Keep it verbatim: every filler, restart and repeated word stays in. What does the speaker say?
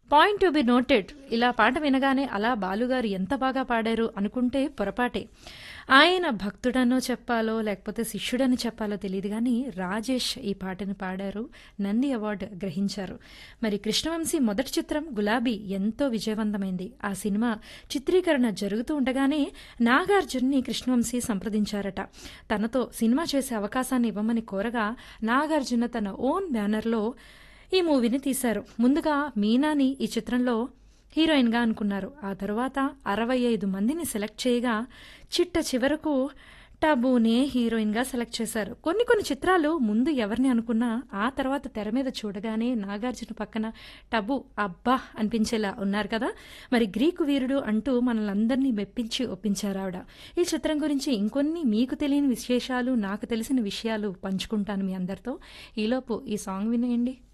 Point to be noted. ఇలా పాట వినగానే అలా బాలుగారు ఎంత బాగా పాడారు అనుకుంటే పొరపాటే. ఆయన భక్తుడనో చెప్పాలో లేకపోతే శిష్యుడని చెప్పాలో తెలియదు కానీ రాజేష్ ఈ పాటను పాడారు, నంది అవార్డు గ్రహించారు. మరి కృష్ణవంశీ మొదటి చిత్రం గులాబీ ఎంతో విజయవంతమైంది. ఆ సినిమా చిత్రీకరణ జరుగుతూ ఉండగానే నాగార్జున్ని కృష్ణవంశీ సంప్రదించారట. తనతో సినిమా చేసే అవకాశాన్ని ఇవ్వమని కోరగా నాగార్జున తన ఓన్ బ్యానర్లో ఈ మూవీని తీశారు. ముందుగా మీనాని ఈ చిత్రంలో హీరోయిన్గా అనుకున్నారు. ఆ తర్వాత అరవై ఐదు మందిని సెలెక్ట్ చేయగా చిట్ట చివరకు టబూనే హీరోయిన్గా సెలెక్ట్ చేశారు. కొన్ని కొన్ని చిత్రాలు ముందు ఎవరిని అనుకున్నా ఆ తర్వాత తెర మీద చూడగానే నాగార్జున పక్కన టబు అబ్బా అనిపించేలా ఉన్నారు కదా. మరి గ్రీకు వీరుడు అంటూ మనల్ని అందరినీ మెప్పించి ఒప్పించారు ఆవిడ. ఈ చిత్రం గురించి ఇంకొన్ని మీకు తెలియని విశేషాలు, నాకు తెలిసిన విషయాలు పంచుకుంటాను మీ అందరితో. ఈలోపు ఈ సాంగ్ వినేయండి.